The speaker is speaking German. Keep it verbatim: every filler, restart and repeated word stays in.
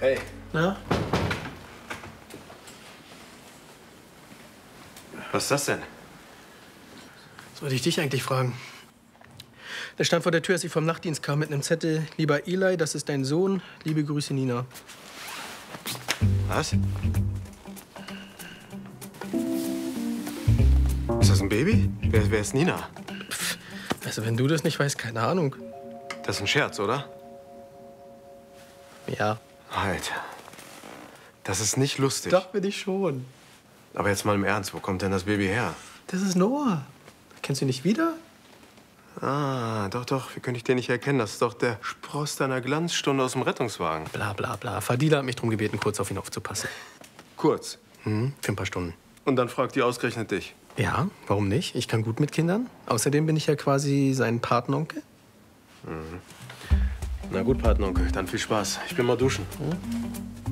Hey. Na? Was ist das denn? Sollte ich dich eigentlich fragen? Der stand vor der Tür, als ich vom Nachtdienst kam, mit einem Zettel. Lieber Eli, das ist dein Sohn. Liebe Grüße, Nina. Was? Ist das ein Baby? Wer, wer ist Nina? Pff, also, wenn du das nicht weißt, keine Ahnung. Das ist ein Scherz, oder? Ja. Alter. Das ist nicht lustig. Doch, bin ich schon. Aber jetzt mal im Ernst, wo kommt denn das Baby her? Das ist Noah. Kennst du ihn nicht wieder? Ah, doch, doch. Wie könnte ich den nicht erkennen? Das ist doch der Spross deiner Glanzstunde aus dem Rettungswagen. Bla, bla, bla. Fadila hat mich darum gebeten, kurz auf ihn aufzupassen. Kurz. Hm, für ein paar Stunden. Und dann fragt die ausgerechnet dich. Ja, warum nicht? Ich kann gut mit Kindern. Außerdem bin ich ja quasi sein Patenonkel. Mhm. Na gut, Patenonkel, dann viel Spaß. Ich bin mal duschen. Hm?